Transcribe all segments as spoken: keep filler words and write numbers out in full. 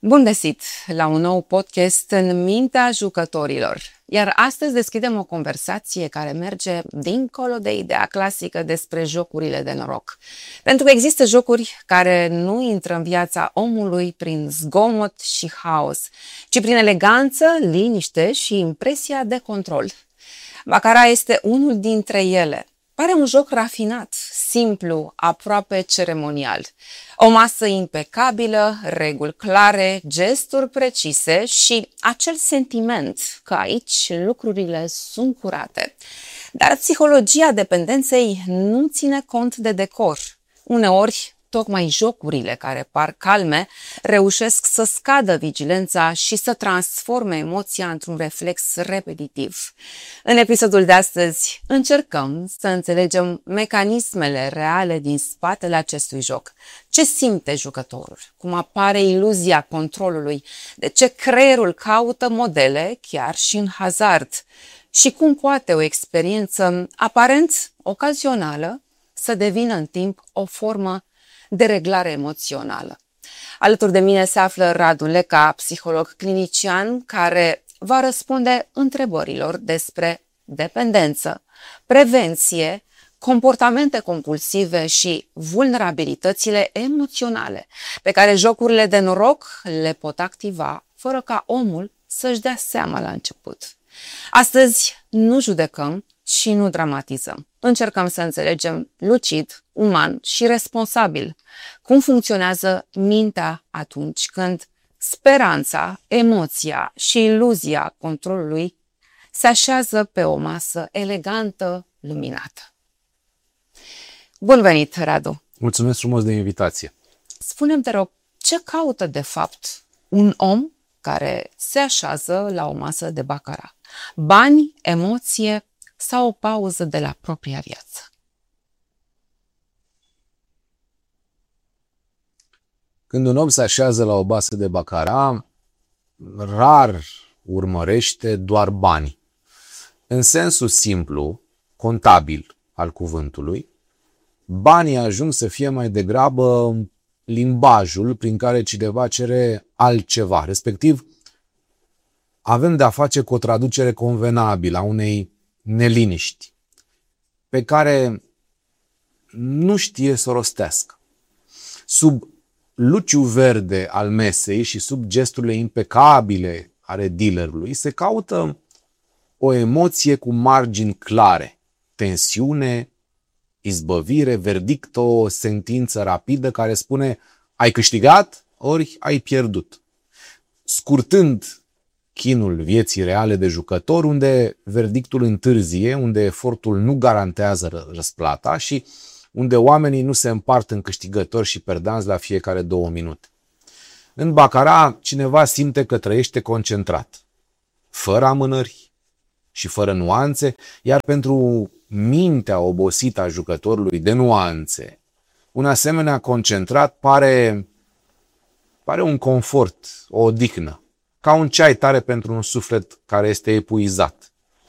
Bun găsit la un nou podcast în mintea jucătorilor. Iar astăzi deschidem o conversație care merge dincolo de ideea clasică despre jocurile de noroc. Pentru că există jocuri care nu intră în viața omului prin zgomot și haos, ci prin eleganță, liniște și impresia de control. Baccarat este unul dintre ele. Pare un joc rafinat, simplu, aproape ceremonial. O masă impecabilă, reguli clare, gesturi precise și acel sentiment că aici lucrurile sunt curate. Dar psihologia dependenței nu ține cont de decor. Uneori, tocmai jocurile care par calme reușesc să scadă vigilența și să transforme emoția într-un reflex repetitiv. În episodul de astăzi încercăm să înțelegem mecanismele reale din spatele acestui joc. Ce simte jucătorul? Cum apare iluzia controlului? De ce creierul caută modele chiar și în hazard? Și cum poate o experiență aparent ocazională să devină în timp o formă de reglare emoțională. Alături de mine se află Radu Leca, psiholog clinician, care va răspunde întrebărilor despre dependență, prevenție, comportamente compulsive și vulnerabilitățile emoționale pe care jocurile de noroc le pot activa fără ca omul să-și dea seama la început. Astăzi nu judecăm și nu dramatizăm. Încercăm să înțelegem lucid, uman și responsabil cum funcționează mintea atunci când speranța, emoția și iluzia controlului se așează pe o masă elegantă, luminată. Bun venit, Radu! Mulțumesc frumos de invitație! Spune-mi, te rog, ce caută de fapt un om care se așează la o masă de baccarat? Bani, emoție sau o pauză de la propria viață? Când un om se așează la o masă de baccarat, rar urmărește doar bani. În sensul simplu, contabil al cuvântului, banii ajung să fie mai degrabă limbajul prin care cineva cere altceva, respectiv avem de-a face cu o traducere convenabilă a unei neliniști pe care nu știe să o rostească. Sub luciul verde al mesei și sub gesturile impecabile ale dealerului se caută o emoție cu margini clare, tensiune, izbăvire, verdict, o sentință rapidă care spune ai câștigat ori ai pierdut, scurtând chinul vieții reale de jucător, unde verdictul întârzie, unde efortul nu garantează răsplata și unde oamenii nu se împart în câștigători și perdanți la fiecare două minute. În baccarat, cineva simte că trăiește concentrat, fără amânări și fără nuanțe, iar pentru mintea obosită a jucătorului de nuanțe, un asemenea concentrat pare, pare un confort, o odihnă, ca un ceai tare pentru un suflet care este epuizat.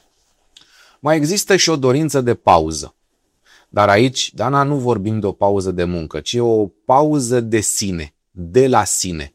Mai există și o dorință de pauză. Dar aici, Dana, nu vorbim de o pauză de muncă, ci o pauză de sine, de la sine,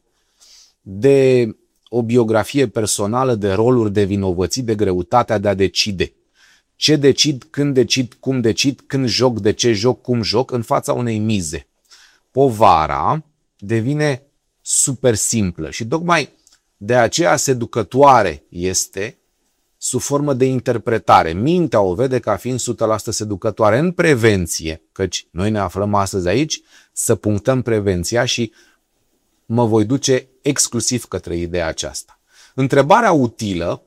de o biografie personală, de roluri, de vinovății, de greutatea de a decide. Ce decid, când decid, cum decid, când joc, de ce joc, cum joc, în fața unei mize. Povara devine super simplă și tocmai de aceea seducătoare este sub formă de interpretare. Mintea o vede ca fiind o sută la sută seducătoare în prevenție, căci noi ne aflăm astăzi aici să punctăm prevenția și mă voi duce exclusiv către ideea aceasta. Întrebarea utilă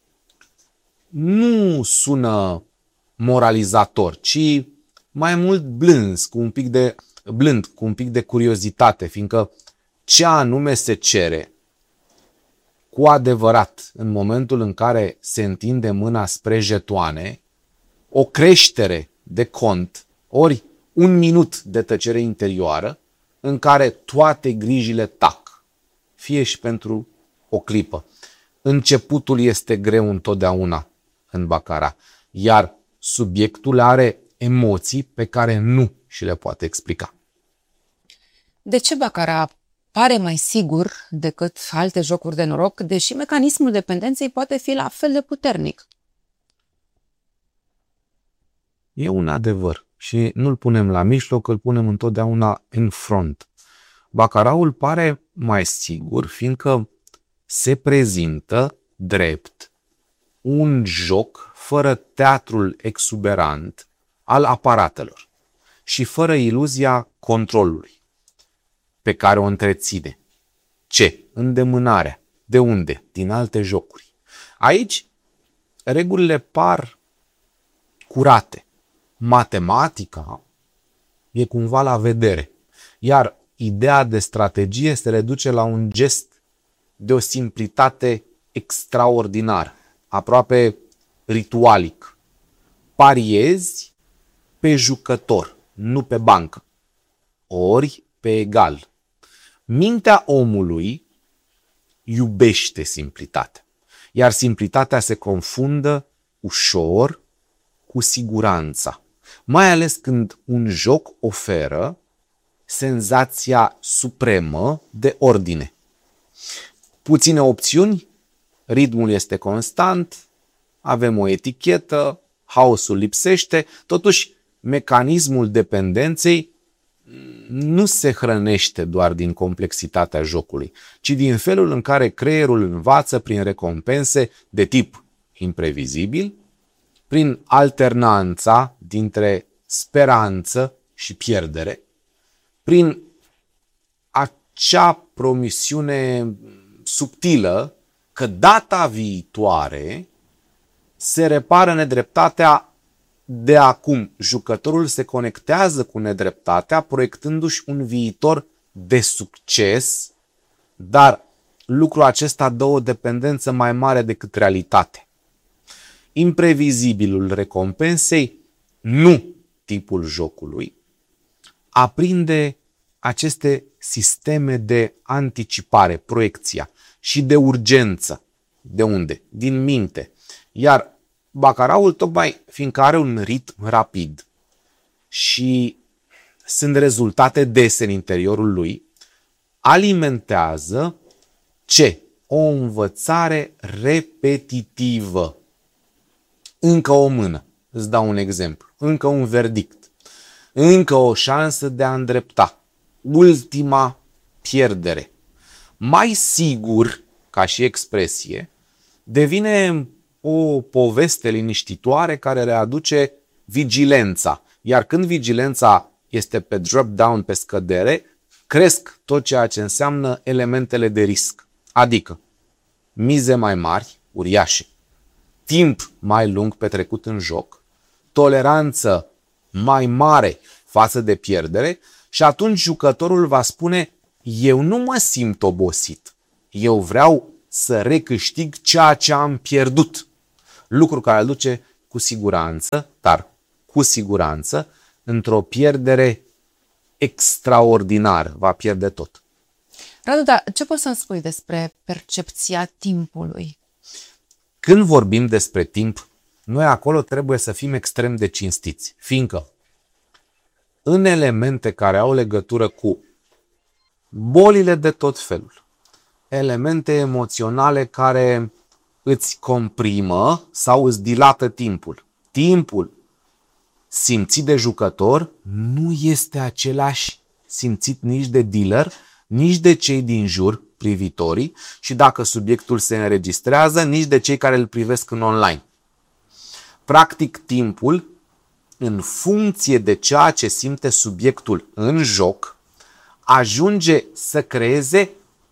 nu sună moralizator, ci mai mult blâns, cu un pic de, blând, cu un pic de curiozitate, fiindcă ce anume se cere cu adevărat în momentul în care se întinde mâna spre jetoane, o creștere de cont, ori un minut de tăcere interioară în care toate grijile tac, fie și pentru o clipă. Începutul este greu întotdeauna în baccarat, iar subiectul are emoții pe care nu și le poate explica. De ce baccarat pare mai sigur decât alte jocuri de noroc, deși mecanismul dependenței poate fi la fel de puternic. E un adevăr și nu-l punem la mijloc, îl punem întotdeauna în front. Bacaraul pare mai sigur, fiindcă se prezintă drept un joc fără teatrul exuberant al aparatelor și fără iluzia controlului pe care o întreține. Ce? Îndemânarea. De unde? Din alte jocuri. Aici regulile par curate. Matematica e cumva la vedere, iar ideea de strategie se reduce la un gest de o simplitate extraordinară, aproape ritualic. Pariezi pe jucător, nu pe bancă, ori pe egal. Mintea omului iubește simplitatea, iar simplitatea se confundă ușor cu siguranța, mai ales când un joc oferă senzația supremă de ordine. Puține opțiuni, ritmul este constant, avem o etichetă, haosul lipsește, totuși mecanismul dependenței nu se hrănește doar din complexitatea jocului, ci din felul în care creierul învață prin recompense de tip imprevizibil, prin alternanța dintre speranță și pierdere, prin acea promisiune subtilă că data viitoare se repară nedreptatea de acum. Jucătorul se conectează cu nedreptatea, proiectându-și un viitor de succes, dar lucrul acesta dă o dependență mai mare decât realitate. Imprevizibilul recompensei, nu tipul jocului, aprinde aceste sisteme de anticipare, proiecția și de urgență. De unde? Din minte. Iar bacaraul, tocmai fiindcă are un ritm rapid și sunt rezultate dese în interiorul lui, alimentează ce? O învățare repetitivă. Încă o mână. Îți dau un exemplu. Încă un verdict. Încă o șansă de a îndrepta. Ultima pierdere. Mai sigur, ca și expresie, devine o poveste liniștitoare care readuce vigilența. Iar când vigilența este pe drop-down, pe scădere, cresc tot ceea ce înseamnă elementele de risc. Adică mize mai mari, uriașe, timp mai lung petrecut în joc, toleranță mai mare față de pierdere și atunci jucătorul va spune: eu nu mă simt obosit, eu vreau să recâștig ceea ce am pierdut. Lucru care îl duce cu siguranță, dar cu siguranță, într-o pierdere extraordinară. Va pierde tot. Radu, dar ce poți să-mi spui despre percepția timpului? Când vorbim despre timp, noi acolo trebuie să fim extrem de cinstiți, fiindcă în elemente care au legătură cu bolile de tot felul, elemente emoționale care îți comprimă sau îți dilată timpul. Timpul simțit de jucător nu este același simțit nici de dealer, nici de cei din jur, privitorii, și dacă subiectul se înregistrează, nici de cei care îl privesc în online. Practic, timpul, în funcție de ceea ce simte subiectul în joc, ajunge să creeze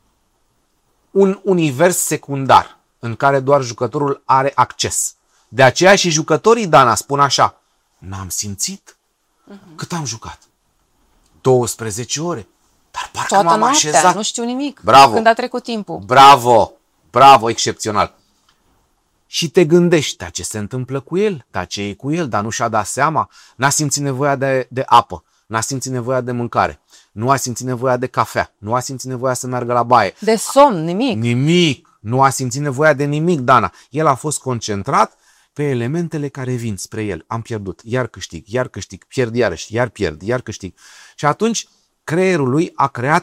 un univers secundar în care doar jucătorul are acces. De aceea și jucătorii, Dana, spun așa: n-am simțit. Uh-huh. Cât am jucat? douăsprezece ore. Dar parcă Toată m-am noaptea, așezat. nu știu nimic. Bravo. Când a trecut timpul. Bravo! Bravo, excepțional. Și te gândești, dar ce se întâmplă cu el? Dar ce e cu el? Dar nu și-a dat seama? N-a simțit nevoia de, de apă. N-a simțit nevoia de mâncare. Nu a simțit nevoia de cafea. Nu a simțit nevoia să meargă la baie. De somn, nimic. Nimic. Nu a simțit nevoia de nimic, Dana. El a fost concentrat pe elementele care vin spre el. Am pierdut, iar câștig, iar câștig, pierd iarăși, iar pierd, iar câștig. Și atunci creierul lui a creat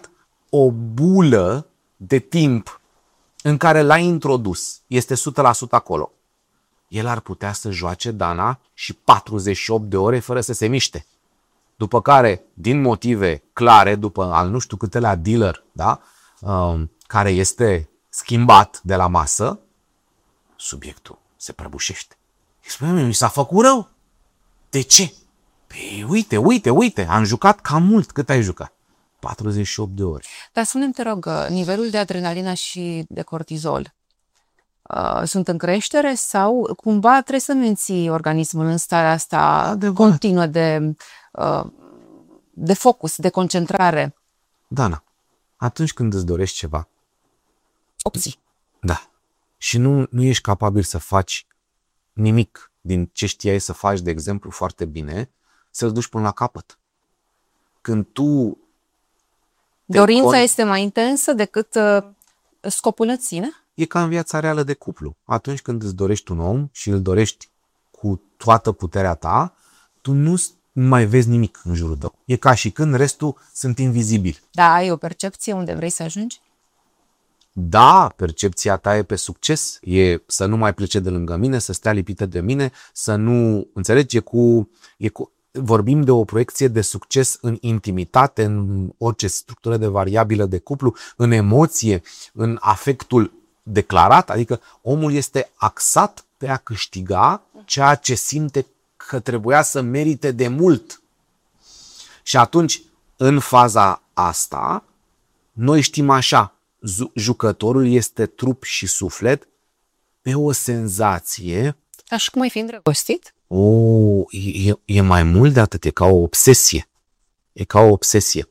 o bulă de timp în care l-ai introdus, este o sută la sută acolo, el ar putea să joace Dana și patruzeci și opt de ore fără să se miște. După care, din motive clare, după al nu știu câtelea dealer, da, um, care este schimbat de la masă, subiectul se prăbușește. Îi spune, mi s-a făcut rău. De ce? Păi uite, uite, uite, am jucat cam mult. Cât ai jucat? patruzeci și opt de ore. Dar spune-mi, te rog, nivelul de adrenalină și de cortizol uh, sunt în creștere sau cumva trebuie să menții organismul în starea asta Adevărat. continuă de, uh, de focus, de concentrare? Dana, atunci când îți dorești ceva, obții. Da. Și nu, nu ești capabil să faci nimic din ce știai să faci, de exemplu, foarte bine, să-l duci până la capăt. Când tu... Dorința con... este mai intensă decât uh, scopul în sine? E ca în viața reală de cuplu. Atunci când îți dorești un om și îl dorești cu toată puterea ta, tu nu mai vezi nimic în jurul tău. E ca și când restul sunt invizibili. Da, ai o percepție unde vrei să ajungi? Da, percepția ta e pe succes, e să nu mai plece de lângă mine, să stea lipită de mine, să nu, înțelegi, e cu, e cu, vorbim de o proiecție de succes în intimitate, în orice structură de variabilă de cuplu, în emoție, în afectul declarat, adică omul este axat pe a câștiga ceea ce simte că trebuia să merite de mult. Și atunci, în faza asta, noi știm așa, jucătorul este trup și suflet pe o senzație. Ca și cum ai fi îndrăgostit? O, e, e mai mult de atât, e ca o obsesie. E ca o obsesie.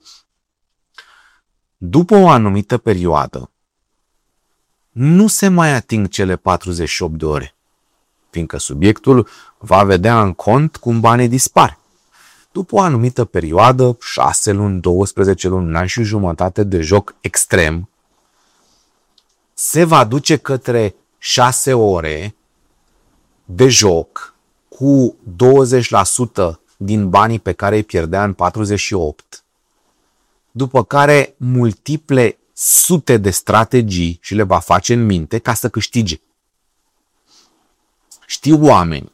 După o anumită perioadă, nu se mai ating cele patruzeci și opt de ore, fiindcă subiectul va vedea în cont cum banii dispar. După o anumită perioadă, șase luni, douăsprezece luni, un an și jumătate de joc extrem, se va duce către șase ore de joc cu douăzeci la sută din banii pe care îi pierdea în patruzeci și opt, după care multiple sute de strategii și le va face în minte ca să câștige. Știu oameni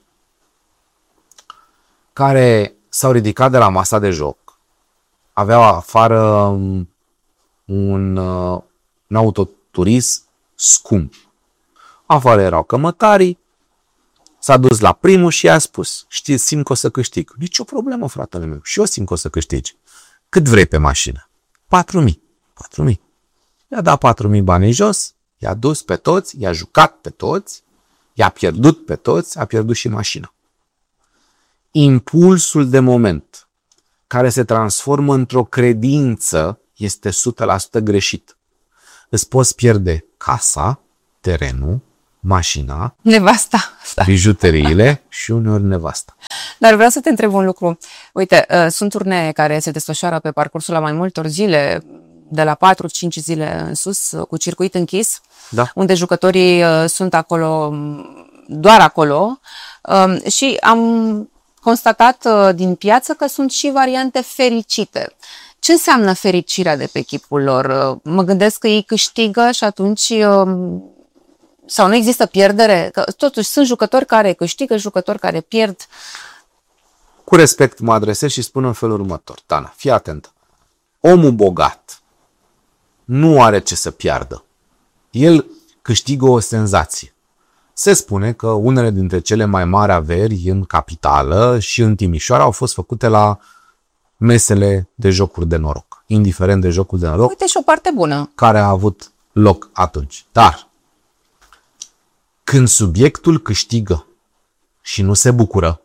care s-au ridicat de la masa de joc, aveau afară un, un autoturism scump. Afară erau cămătarii, s-a dus la primul și i-a spus, știi, simt că o să câștig. Nici o problemă, fratele meu, și eu simt că o să câștigi. Cât vrei pe mașină? patru mii. patru mii. I-a dat patru mii bani jos, i-a dus pe toți, i-a jucat pe toți, i-a pierdut pe toți, a pierdut și mașina. Impulsul de moment care se transformă într-o credință este o sută la sută greșit. Îți poți pierde casa, terenul, mașina, nevasta, bijuteriile și uneori nevasta. Dar vreau să te întreb un lucru. Uite, sunt turnee care se desfășoară pe parcursul la mai multor zile, de la patru cinci zile în sus, cu circuit închis, da. Unde jucătorii sunt acolo, doar acolo, și am constatat din piață că sunt și variante fericite. Ce înseamnă fericirea de pe chipul lor? Mă gândesc că ei câștigă și atunci... Sau nu există pierdere? Că totuși sunt jucători care câștigă, jucători care pierd. Cu respect mă adresez și spun în felul următor. Dana, fii atentă. Omul bogat nu are ce să piardă. El câștigă o senzație. Se spune că unele dintre cele mai mari averi în capitală și în Timișoara au fost făcute la mesele de jocuri de noroc. Indiferent de jocul de noroc. Uite și o parte bună. Care a avut loc atunci. Dar când subiectul câștigă și nu se bucură,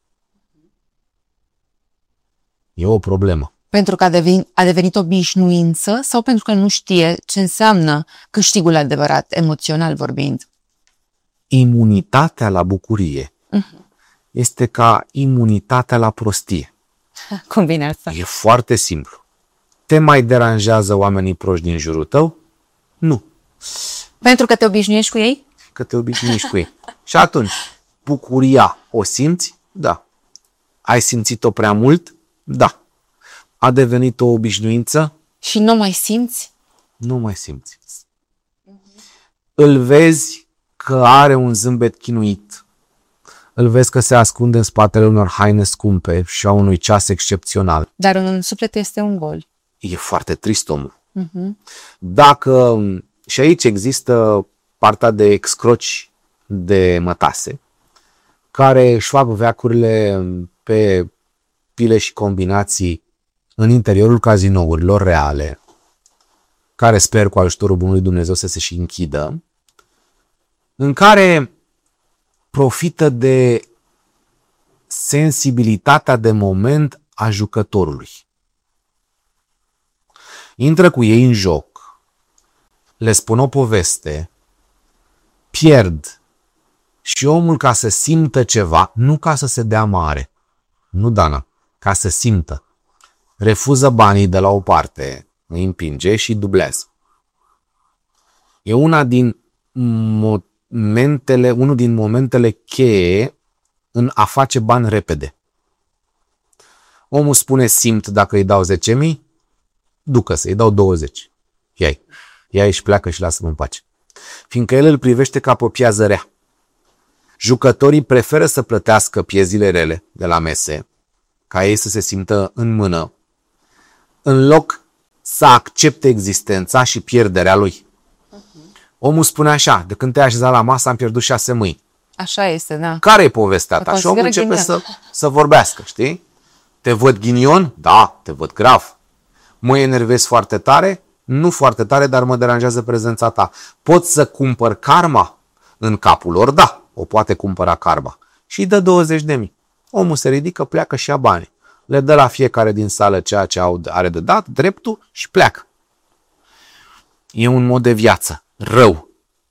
e o problemă. Pentru că a devenit, a devenit obișnuință sau pentru că nu știe ce înseamnă câștigul adevărat, emoțional vorbind? Imunitatea la bucurie uh-huh. este ca imunitatea la prostie. Cum vine asta? E foarte simplu. Te mai deranjează oamenii proști din jurul tău? Nu. Pentru că te obișnuiești cu ei? Că te obișnuiești cu ei. Și atunci, bucuria o simți? Da. Ai simțit-o prea mult? Da. A devenit o obișnuință? Și nu mai simți? Nu mai simți. Îl vezi că are un zâmbet chinuit. Îl vezi că se ascunde în spatele unor haine scumpe și a unui ceas excepțional. Dar în suflet este un gol. E foarte trist omul. Uh-huh. Dacă, și aici există partea de excroci de mătase, care își fac veacurile pe pile și combinații în interiorul cazinourilor reale, care sper cu ajutorul Bunului Dumnezeu să se și închidă, în care profită de sensibilitatea de moment a jucătorului. Intră cu ei în joc, le spun o poveste, pierd și omul, ca să simtă ceva, nu ca să se dea mare, nu Dana, ca să simtă, refuză banii de la o parte, îi împinge și dublează. E una din momentele, unul din momentele cheie în a face bani repede. Omul spune simt dacă îi dau zece mii, ducă-se, îi dau douăzeci. Ia-i. Ia-i și pleacă și lasă-mă în pace. Fiindcă el îl privește ca pe o piază rea. Jucătorii preferă să plătească piezile rele de la mese, ca ei să se simtă în mână, în loc să accepte existența și pierderea lui. Omul spune așa, de când te-ai așezat la masă am pierdut șase mâini. Așa este, da. Care e povestea ta? Și omul începe să, să vorbească, știi? Te văd ghinion? Da, te văd grav. Mă enervezi foarte tare? Nu foarte tare, dar mă deranjează prezența ta. Pot să cumpăr karma în capul lor? Da, o poate cumpăra karma. Și îi dă douăzeci de mii. Omul se ridică, pleacă și ia banii. Le dă la fiecare din sală ceea ce are de dat, dreptul, și pleacă. E un mod de viață rău.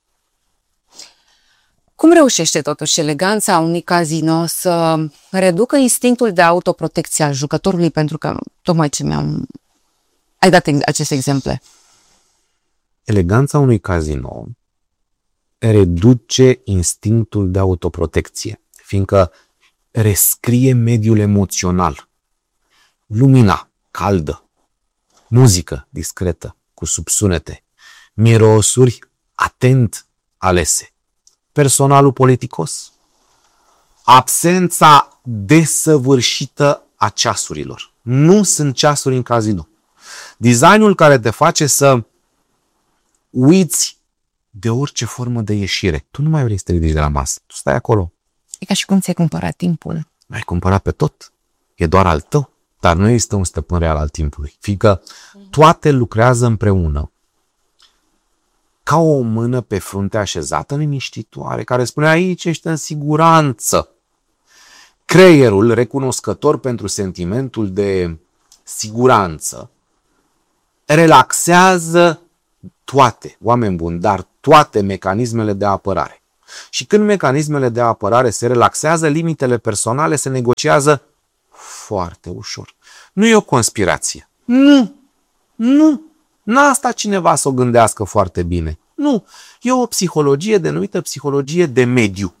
Cum reușește totuși eleganța unui casino să reducă instinctul de autoprotecție al jucătorului? Pentru că tocmai ce mi-am... ai dat aceste exemple. Eleganța unui casino reduce instinctul de autoprotecție, fiindcă rescrie mediul emoțional. Lumina caldă, muzică discretă, cu subsunete, mirosuri atent alese, personalul politicos, absența desăvârșită a ceasurilor. Nu sunt ceasuri în casino. Designul care te face să uiți de orice formă de ieșire. Tu nu mai vrei să te ridici de la masă. Tu stai acolo. E ca și cum ți-ai cumpărat timpul. L-ai cumpărat pe tot. E doar al tău. Dar nu există un stăpân real al timpului. Fiindcă toate lucrează împreună. Ca o mână pe frunte așezată liniștitoare, care spune aici ești în siguranță. Creierul, recunoscător pentru sentimentul de siguranță, relaxează toate, oameni buni, dar toate mecanismele de apărare. Și când mecanismele de apărare se relaxează, limitele personale se negociază foarte ușor. Nu e o conspirație. Nu, nu, n-a stat cineva să o gândească foarte bine. Nu, e o psihologie denumită psihologie de mediu.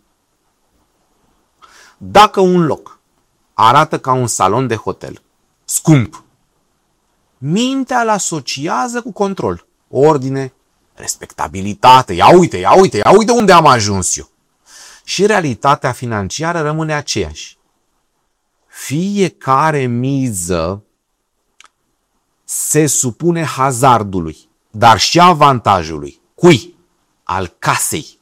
Dacă un loc arată ca un salon de hotel, scump, mintea îl asociază cu control, ordine, respectabilitate. Ia uite, ia uite, ia uite unde am ajuns eu. Și realitatea financiară rămâne aceeași. Fiecare miză se supune hazardului, dar și avantajului. Cui? Al casei.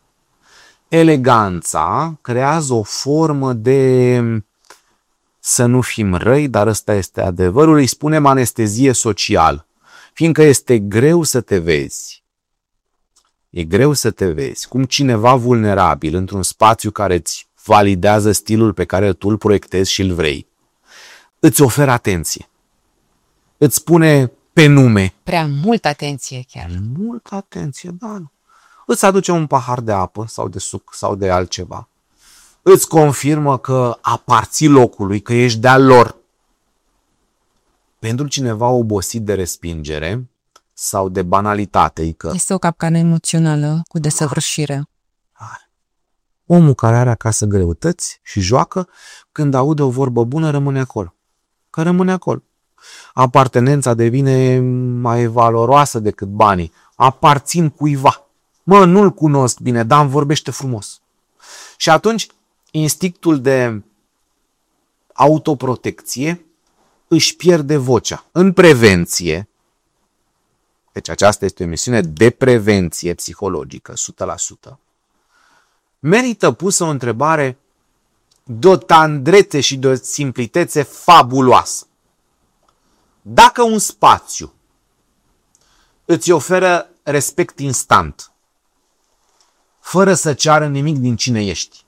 Eleganța creează o formă de, să nu fim răi, dar ăsta este adevărul, îi spunem anestezie socială. Fiindcă este greu să te vezi. E greu să te vezi cum cineva vulnerabil într-un spațiu care îți validează stilul pe care tu îl proiectezi și îl vrei, îți oferă atenție. Îți spune pe nume. Prea multă atenție chiar. Multă atenție, da. Îți aduce un pahar de apă sau de suc sau de altceva. Îți confirmă că aparții locului, că ești de-a lor. Pentru cineva obosit de respingere sau de banalitate. Că este o capcană emoțională cu desăvârșire. Omul care are acasă greutăți și joacă, când aude o vorbă bună, rămâne acolo. Că rămâne acolo. Apartenența devine mai valoroasă decât banii. Aparțin cuiva. Mă, nu-l cunosc bine, dar îmi vorbește frumos. Și atunci, instinctul de autoprotecție își pierde vocea. În prevenție, deci aceasta este o emisiune de prevenție psihologică, o sută la sută, merită pusă o întrebare de o tandrețe și de o simplitețe fabuloasă. Dacă un spațiu îți oferă respect instant, fără să ceară nimic din cine ești,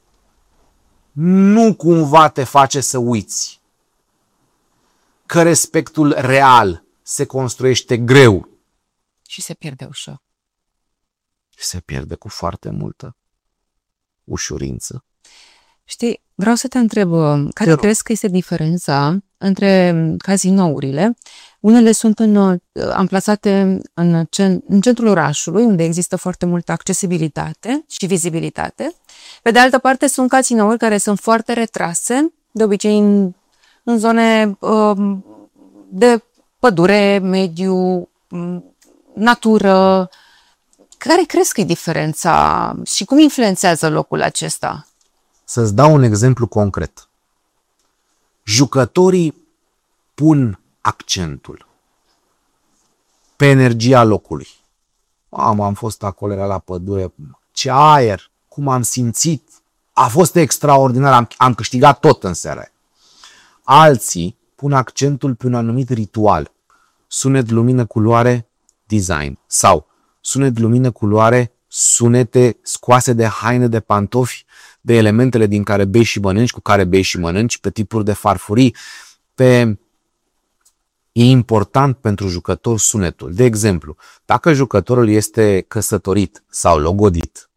nu cumva te face să uiți că respectul real se construiește greu Și se pierde ușor. și se pierde cu foarte multă ușurință. Știi, vreau să te întreb, care rog. crezi că este diferența între cazinourile? Unele sunt în, amplasate în, cen, în centrul orașului, unde există foarte multă accesibilitate și vizibilitate. Pe de altă parte, sunt cazinouri care sunt foarte retrase, de obicei în, în zone um, de pădure, mediu, natură. Care crezi că e diferența și cum influențează locul acesta? Să-ți dau un exemplu concret. Jucătorii pun accentul pe energia locului. Am, am fost acolo, era la pădure, ce aer, cum am simțit, a fost extraordinar, am, am câștigat tot în seara aia. Alții pun accentul pe un anumit ritual, sunet, lumină, culoare, design, sau sunet, lumină, culoare, sunete scoase de haine, de pantofi, de elementele din care bei și mănânci, cu care bei și mănânci, pe tipuri de farfurii, pe... E important pentru jucător sunetul. De exemplu, dacă jucătorul este căsătorit sau logodit,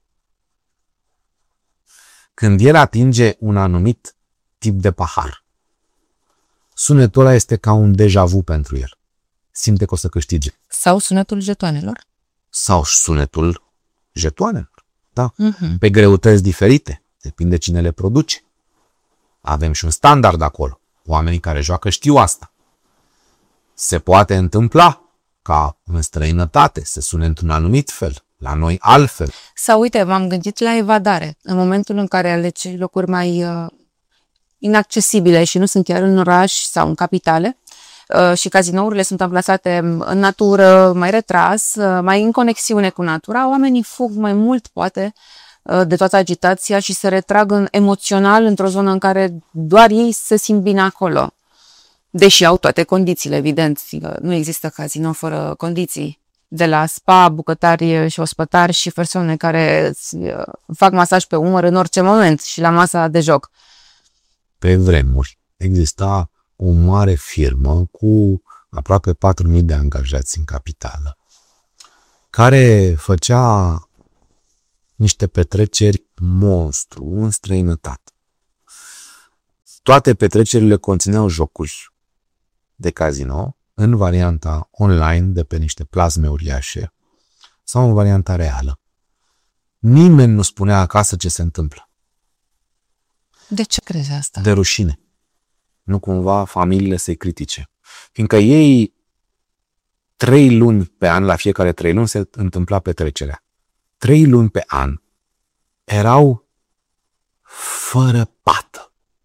când el atinge un anumit tip de pahar, sunetul ăla este ca un deja vu pentru el. Simte că o să câștige. Sau sunetul jetoanelor? Sau sunetul jetoanelor. Da. Uh-huh. Pe greutăți diferite. Depinde cine le produce. Avem și un standard acolo. Oamenii care joacă știu asta. Se poate întâmpla ca în străinătate să sune într-un anumit fel, la noi altfel. Sau uite, m-am gândit la evadare. În momentul în care alegi locuri mai uh, inaccesibile și nu sunt chiar în oraș sau în capitale, uh, și cazinourile sunt amplasate în natură, mai retras, uh, mai în conexiune cu natura, oamenii fug mai mult, poate, uh, de toată agitația și se retrag în, emoțional într-o zonă în care doar ei se simt bine acolo. Deși au toate condițiile, evident, nu există cazinou fără condiții. De la spa, bucătari și ospătari și persoane care îți fac masaj pe umăr în orice moment și la masa de joc. Pe vremuri exista o mare firmă cu aproape patru mii de angajați în capitală, care făcea niște petreceri monstru în străinătate. Toate petrecerile conțineau jocuri de casino în varianta online de pe niște plasme uriașe sau în varianta reală. Nimeni nu spunea acasă ce se întâmplă. De ce crezi asta? De rușine. Nu cumva familiile să-i critice. Fiindcă ei trei luni pe an, la fiecare trei luni se întâmpla petrecerea. Trei luni pe an erau fără pată.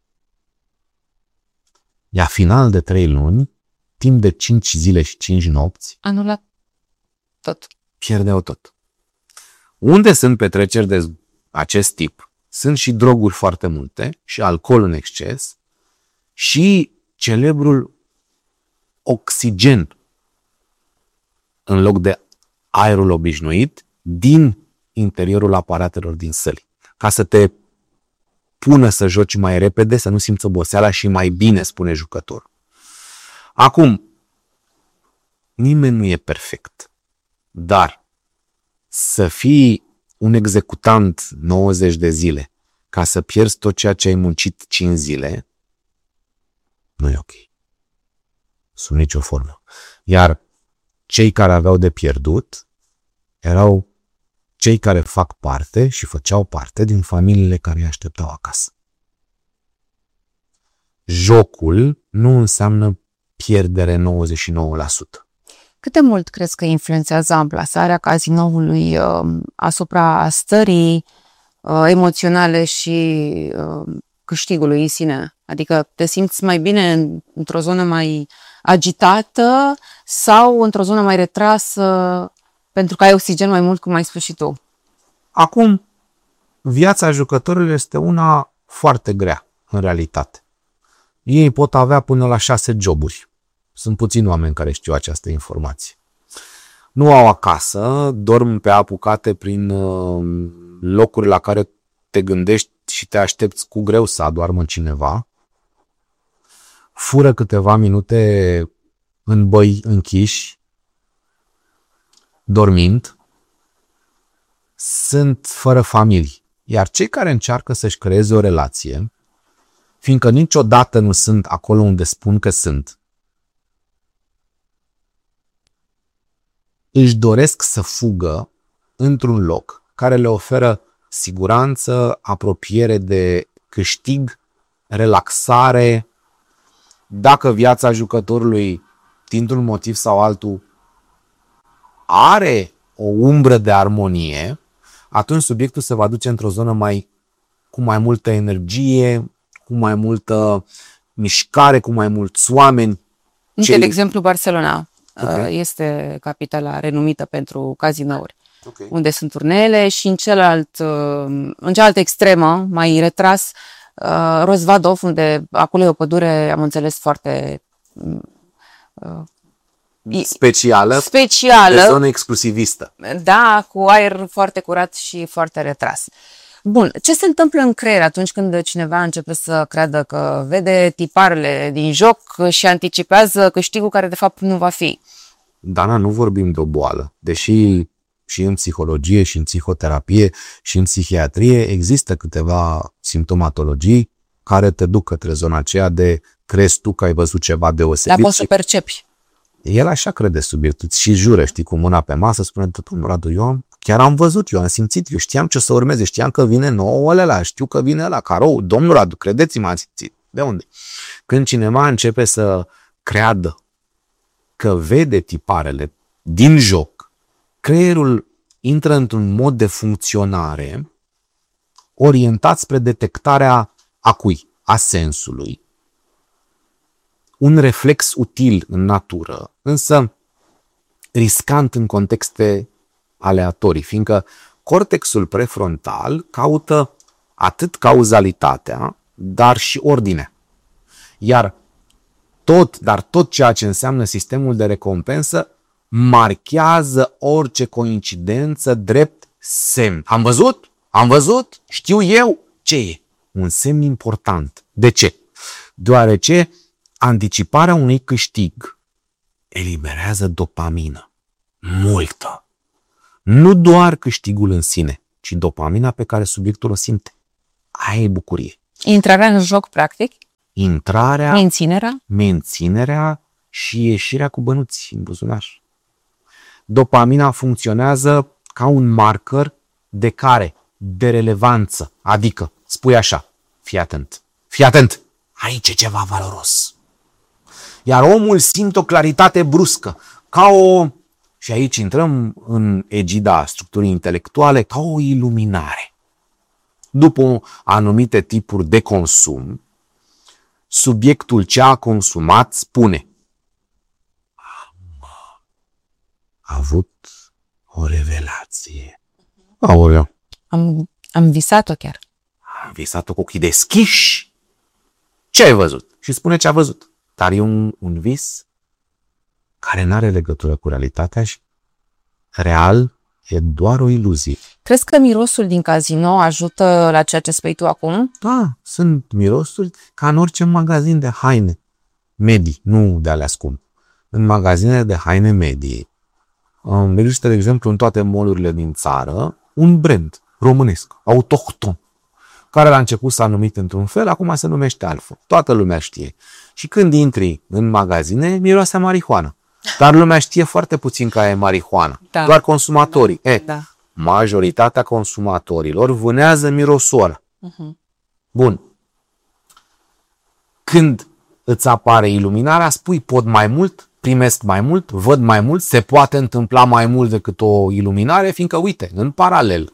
Iar final de trei luni, timp de cinci zile și cinci nopți, Anulat tot. pierdeau tot. Unde sunt petreceri de acest tip, sunt și droguri foarte multe, și alcool în exces, și celebrul oxigen în loc de aerul obișnuit din interiorul aparatelor din săli. Ca să te pună să joci mai repede, să nu simți oboseala și mai bine, spune jucătorul. Acum, nimeni nu e perfect, dar să fii un executant nouăzeci de zile ca să pierzi tot ceea ce ai muncit cinci zile, nu e ok. Sub nicio formă. Iar cei care aveau de pierdut erau cei care fac parte și făceau parte din familiile care îi așteptau acasă. Jocul nu înseamnă pierdere nouăzeci și nouă la sută. Cât de mult crezi că influențează amplasarea cazinoului uh, asupra stării uh, emoționale și uh, câștigului în sine? Adică te simți mai bine într-o zonă mai agitată sau într-o zonă mai retrasă pentru că ai oxigen mai mult, cum ai spus și tu? Acum, viața jucătorilor este una foarte grea, în realitate. Ei pot avea până la șase joburi. Sunt puțini oameni care știu această informație. Nu au acasă, dorm pe apucate prin uh, locuri la care te gândești și te aștepți cu greu să adoarmă cineva. Fură câteva minute în băi închiși, dormind. Sunt fără familii. Iar cei care încearcă să-și creeze o relație, fiindcă niciodată nu sunt acolo unde spun că sunt, își doresc să fugă într-un loc care le oferă siguranță, apropiere de câștig, relaxare. Dacă viața jucătorului, dintr-un motiv sau altul, are o umbră de armonie, atunci subiectul se va duce într-o zonă mai cu mai multă energie, cu mai multă mișcare, cu mai mulți oameni. Uite, Cei... de exemplu, Barcelona Okay. este capitala renumită pentru cazinouri, Okay. unde sunt turnele și în celălalt, în cealaltă extremă, mai retras, Rozvadov, unde acolo e o pădure, am înțeles, foarte specială, specială, de zonă exclusivistă. Da, cu aer foarte curat și foarte retras. Bun, ce se întâmplă în creier atunci când cineva începe să creadă că vede tiparele din joc și anticipează câștigul care de fapt nu va fi? Dana, nu vorbim de o boală, deși și în psihologie, și în psihoterapie, și în psihiatrie există câteva simptomatologii care te duc către zona aceea de crezi tu că ai văzut ceva deosebit. Dar poți să percepi. El așa crede subiectul și jură, știi, cu mâna pe masă, spune, domnul Radu, eu chiar am văzut, eu am simțit, eu știam ce să urmeze, știam că vine nouă ăla, știu că vine ăla, carou, domnul Radu, credeți-mă, am simțit. De unde? Când cineva începe să creadă că vede tiparele din joc, creierul intră într-un mod de funcționare orientat spre detectarea a cui? A sensului. Un reflex util în natură, însă riscant în contexte aleatorii, fiindcă cortexul prefrontal caută atât cauzalitatea, dar și ordinea. Iar tot, dar tot ceea ce înseamnă sistemul de recompensă marchează orice coincidență drept semn. Am văzut? Am văzut? Știu eu? Ce e? Un semn important. De ce? Deoarece anticiparea unui câștig eliberează dopamină. Multă. Nu doar câștigul în sine, ci dopamina pe care subiectul o simte. Aia e bucurie. Intrarea în joc, practic? Intrarea, menținerea, menținerea și ieșirea cu bănuți în buzunar. Dopamina funcționează ca un marker de care? De relevanță. Adică, spui așa, fii atent, fii atent, aici e ceva valoros. Iar omul simte o claritate bruscă, ca o, și aici intrăm în egida structurii intelectuale, ca o iluminare. După anumite tipuri de consum, subiectul ce a consumat spune: am avut o revelație. Aoleu. Am, am visat-o chiar. Am visat-o cu ochii deschiși. Ce ai văzut? Și spune ce a văzut. Dar e un, un vis care nu are legătură cu realitatea și real e doar o iluzie. Crezi că mirosul din casino ajută la ceea ce spui tu acum? Da, sunt mirosuri ca în orice magazin de haine medii, nu de alea scump. În magazinele de haine medii există, de exemplu, în toate mall-urile din țară, un brand românesc, autohton, care la început s-a numit într-un fel, acum se numește altfel. Toată lumea știe. Și când intri în magazine, miroase marihuana. Dar lumea știe foarte puțin că e marihuana. Da. Doar consumatorii. Da. E, da. Majoritatea consumatorilor vânează mirosul ăla. Uh-huh. Bun. Când îți apare iluminarea, spui pot mai mult, primesc mai mult, văd mai mult, se poate întâmpla mai mult decât o iluminare, fiindcă, uite, în paralel,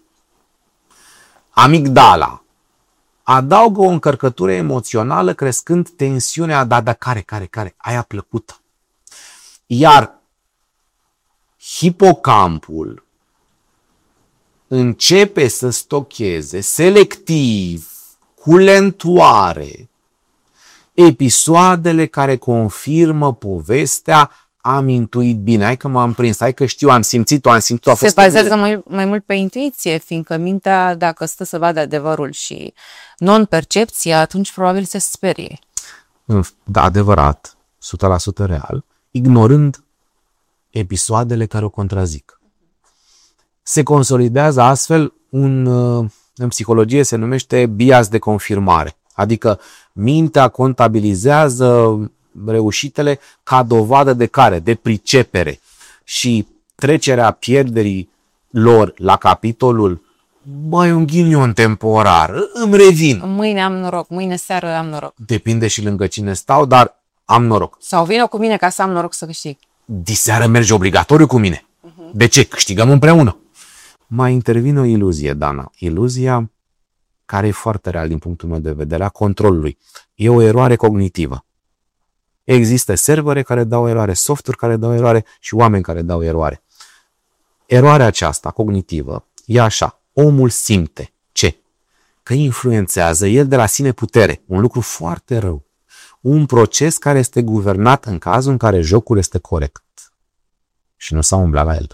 amigdala adaugă o încărcătură emoțională crescând tensiunea, da, da, care, care, care, aia plăcută. Iar hipocampul începe să stocheze selectiv, cu lentoare, episoadele care confirmă povestea, am intuit bine, hai că m-am prins, hai că știu, am simțit-o, am simțit-o. A fost se bazează mai, mai mult pe intuiție, fiindcă mintea, dacă stă să vadă adevărul și non-percepția, atunci probabil se sperie. Da, adevărat, o sută la sută real, ignorând episoadele care o contrazic. Se consolidează astfel un, în psihologie se numește bias de confirmare, adică mintea contabilizează reușitele ca dovadă de care? De pricepere. Și trecerea pierderii lor la capitolul băi, un ghinion temporar, îmi revin. Mâine am noroc, mâine seară am noroc. Depinde și lângă cine stau, dar am noroc. Sau vină cu mine ca să am noroc să câștig. Diseară merge obligatoriu cu mine. Uh-huh. De ce? Câștigăm împreună. Mai intervine o iluzie, Dana. Iluzia care e foarte real din punctul meu de vedere, a controlului. E o eroare cognitivă. Există servere care dau eroare, softuri care dau eroare și oameni care dau eroare. Eroarea aceasta cognitivă e așa. Omul simte ce? Că influențează el de la sine putere. Un lucru foarte rău. Un proces care este guvernat în cazul în care jocul este corect. Și nu s-a umblat la el.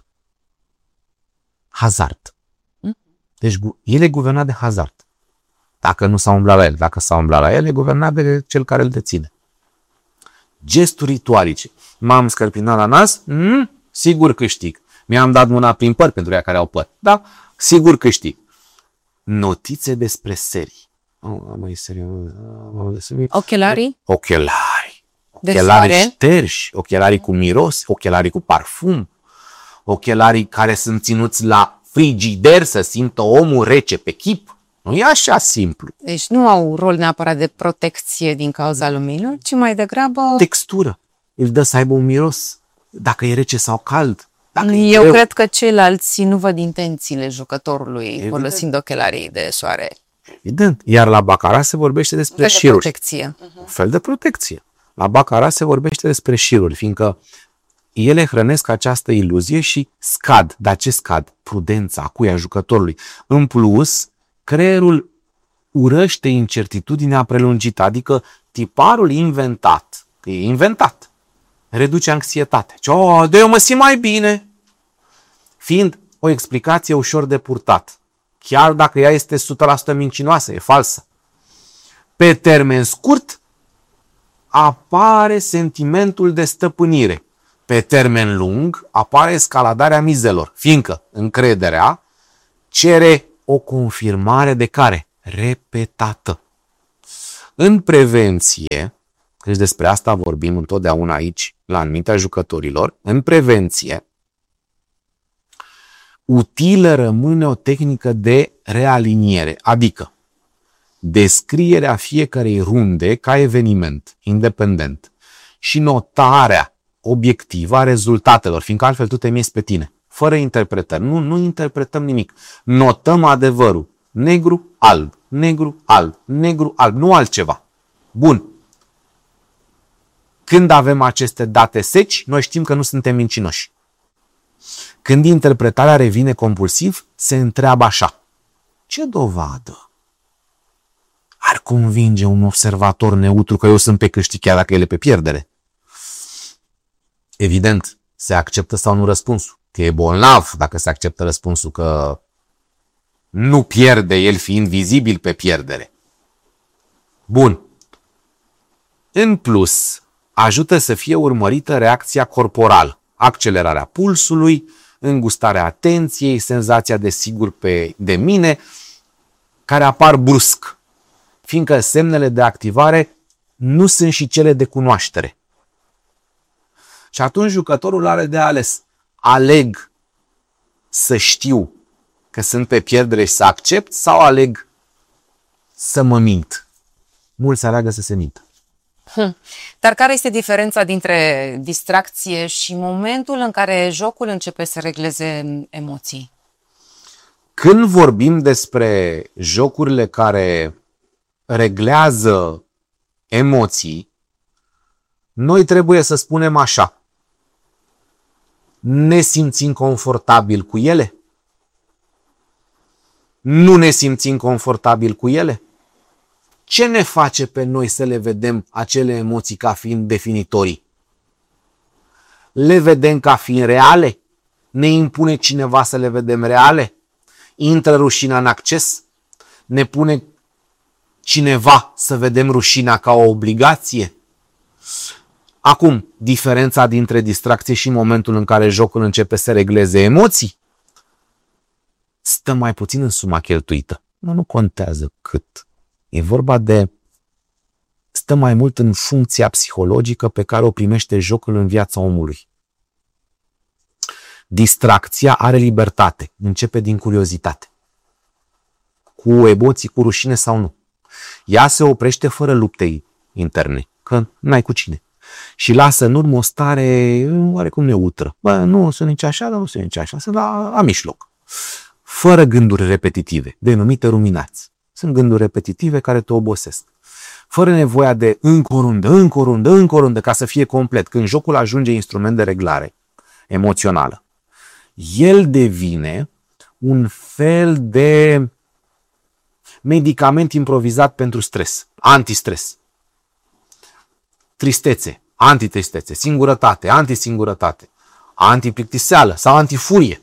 Hazard. Deci el e guvernat de hazard. Dacă nu s-a umblat la el, dacă s-a umblat la el, e guvernat de cel care îl deține. Gesturi ritualice. M-am scărpinat la nas? Mm, sigur câștig. Mi-am dat mâna prin păr pentru ea care au păr. Da? Sigur câștig. Notițe despre serii. Oh, mai serios. Ochelarii? Ochelari. Ochelarii șterși, ochelarii cu miros, ochelarii cu parfum, ochelarii care sunt ținuți la frigider să simtă omul rece pe chip. Nu e așa simplu. Deci nu au rol neapărat de protecție din cauza luminilor, ci mai degrabă... Textură. Îl dă să aibă un miros, dacă e rece sau cald. Dacă Eu greu. cred că ceilalți nu văd intențiile jucătorului Evident. folosind ochelarii de soare. Evident. Iar la Baccarat se vorbește despre un fel șiruri. De protecție. Un fel de protecție. La Baccarat se vorbește despre șiruri, fiindcă ele hrănesc această iluzie și scad. Dar ce scad? Prudența, acuia jucătorului. În plus, creierul urăște incertitudinea prelungită, adică tiparul inventat, că e inventat, reduce anxietatea. Oh, de eu mă simt mai bine. Fiind o explicație ușor de purtat, chiar dacă ea este o sută la sută mincinoasă, e falsă. Pe termen scurt, apare sentimentul de stăpânire. Pe termen lung, apare escaladarea mizelor, fiindcă încrederea cere o confirmare de care? Repetată. În prevenție, deci despre asta vorbim întotdeauna aici, la Mintea Jucătorilor, în prevenție, utilă rămâne o tehnică de realiniere, adică descrierea fiecarei runde ca eveniment independent și notarea obiectivă a rezultatelor, fiindcă altfel tu te miezi pe tine, fără interpretări. Nu, nu interpretăm nimic. Notăm adevărul. Negru, alb, negru, alb, negru, alb, nu altceva. Bun. Când avem aceste date seci, noi știm că nu suntem mincinoși. Când interpretarea revine compulsiv, se întreabă așa. Ce dovadă ar convinge un observator neutru că eu sunt pe câștig chiar dacă el e pe pierdere? Evident, se acceptă sau nu răspunsul. Că e bolnav dacă se acceptă răspunsul, că nu pierde el fiind vizibil pe pierdere. Bun. În plus, ajută să fie urmărită reacția corporală, accelerarea pulsului, îngustarea atenției, senzația de sigur pe, de mine, care apar brusc, fiindcă semnele de activare nu sunt și cele de cunoaștere. Și atunci jucătorul are de ales. Aleg să știu că sunt pe pierdere și să accept sau aleg să mă mint? Mulți aleagă să se mintă. Hm. Dar care este diferența dintre distracție și momentul în care jocul începe să regleze emoții? Când vorbim despre jocurile care reglează emoții, noi trebuie să spunem așa: ne simțim confortabil cu ele? Nu ne simțim confortabil cu ele? Ce ne face pe noi să le vedem acele emoții ca fiind definitorii? Le vedem ca fiind reale? Ne impune cineva să le vedem reale? Intră rușinea în acces? Ne pune cineva să vedem rușinea ca o obligație? Acum, diferența dintre distracție și momentul în care jocul începe să regleze emoții stă mai puțin în suma cheltuită. Nu, nu contează cât. E vorba de... stă mai mult în funcția psihologică pe care o primește jocul în viața omului. Distracția are libertate. Începe din curiozitate. Cu emoții, cu rușine sau nu. Ea se oprește fără lupte interne, că n-ai cu cine. Și lasă în urmă o stare oarecum neutră. Bă, nu sunt nici așa, dar nu sunt nici așa. Sunt la, la mijloc. Fără gânduri repetitive, denumite ruminați. Sunt gânduri repetitive care te obosesc. Fără nevoia de încă o rundă, încă o rundă, încă o rundă, ca să fie complet. Când jocul ajunge instrument de reglare emoțională, el devine un fel de medicament improvizat pentru stres, antistres. Tristețe, antitristețe, singurătate, antisingurătate, antiplictiseală sau antifurie.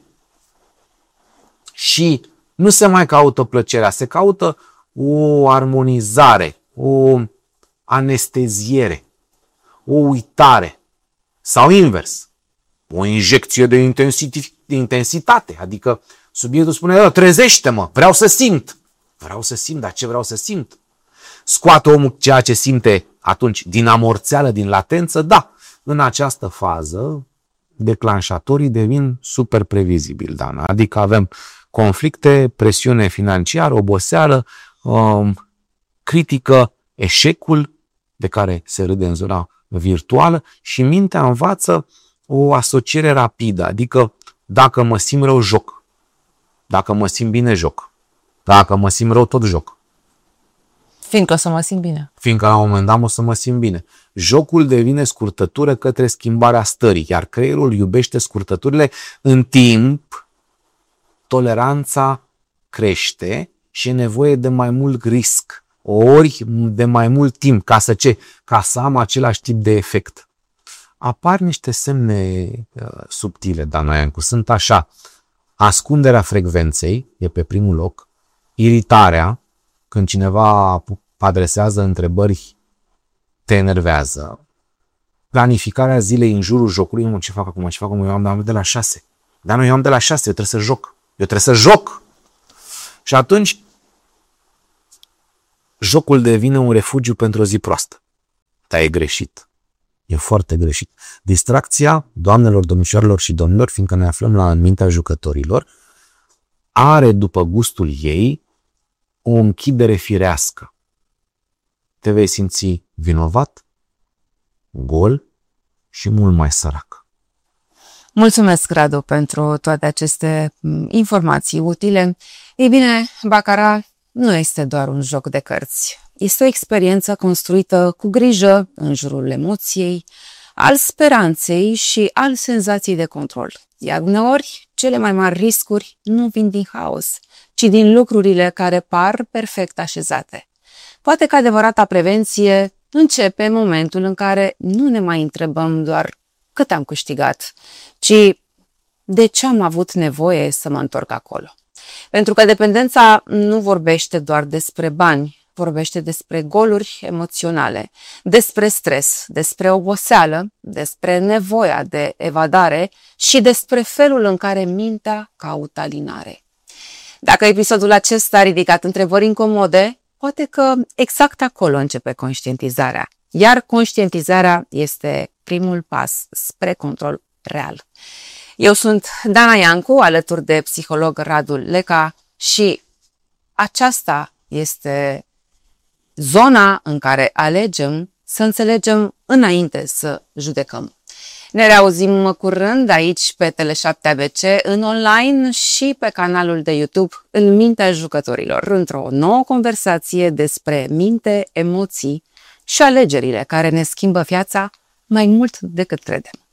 Și nu se mai caută plăcerea, se caută o armonizare, o anesteziere, o uitare sau invers, o injecție de intensitate, adică subiectul spune: trezește-mă, vreau să simt. Vreau să simt, dar ce vreau să simt? Scoate omul ceea ce simte atunci din amorțeală, din latență? Da, în această fază declanșatorii devin super previzibili, Dana. Adică avem conflicte, presiune financiară, oboseală, um, critică, eșecul de care se râde în zona virtuală și mintea învață o asociere rapidă, adică dacă mă simt rău, joc. Dacă mă simt bine, joc. Dacă mă simt rău, tot joc. Fiindcă o să mă simt bine. Fiindcă la un moment dat o să mă simt bine. Jocul devine scurtătură către schimbarea stării, iar creierul iubește scurtăturile. În timp, toleranța crește și e nevoie de mai mult risc, ori de mai mult timp. Ca să ce? Ca să am același tip de efect. Apar niște semne uh, subtile, Dana Iancu. Sunt așa: ascunderea frecvenței e pe primul loc, iritarea, când cineva adresează întrebări, te enervează, planificarea zilei în jurul jocului. Mă, ce fac acum, ce fac acum, eu am de la șase. Dar nu, eu am de la șase, eu trebuie să joc. Eu trebuie să joc. Și atunci jocul devine un refugiu pentru o zi proastă. Dar e greșit. E foarte greșit. Distracția, doamnelor, domnișoarelor și domnilor, fiindcă ne aflăm la în mintea jucătorilor, are după gustul ei o închidere firească. Te vei simți vinovat, gol și mult mai sărac. Mulțumesc, Radu, pentru toate aceste informații utile. Ei bine, Baccarat nu este doar un joc de cărți. Este o experiență construită cu grijă în jurul emoției, al speranței și al senzației de control. Iar uneori, cele mai mari riscuri nu vin din haos, ci din lucrurile care par perfect așezate. Poate că adevărata prevenție începe în momentul în care nu ne mai întrebăm doar cât am câștigat, ci de ce am avut nevoie să mă întorc acolo. Pentru că dependența nu vorbește doar despre bani, vorbește despre goluri emoționale, despre stres, despre oboseală, despre nevoia de evadare și despre felul în care mintea caută alinare. Dacă episodul acesta a ridicat întrebări incomode, poate că exact acolo începe conștientizarea, iar conștientizarea este primul pas spre control real. Eu sunt Dana Iancu, alături de psiholog Radu Leca și aceasta este zona în care alegem să înțelegem înainte să judecăm. Ne reauzim curând aici pe Tele șapte A B C, în online și pe canalul de YouTube În Mintea Jucătorilor, într-o nouă conversație despre minte, emoții și alegerile care ne schimbă viața mai mult decât credem.